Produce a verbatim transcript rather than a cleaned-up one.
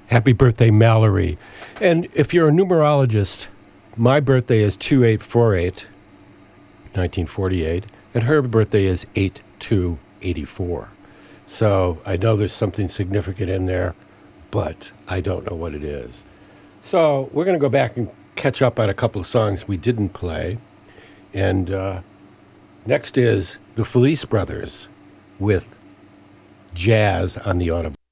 Happy birthday, Mallory. And if you're a numerologist, my birthday is two eight four eight, nineteen forty-eight, and her birthday is eight two eighty-four. So I know there's something significant in there, but I don't know what it is. So we're going to go back and catch up on a couple of songs we didn't play. And uh, next is the Felice Brothers with Jazz on the Autobahn.